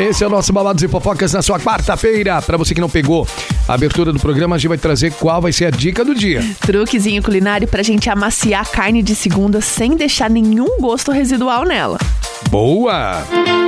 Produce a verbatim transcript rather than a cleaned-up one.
Esse é o nosso Babados e Fofocas na sua quarta-feira. Pra você que não pegou a abertura do programa, a gente vai trazer qual vai ser a dica do dia. Truquezinho culinário pra gente amaciar a carne de segunda sem deixar nenhum gosto residual nela. Boa!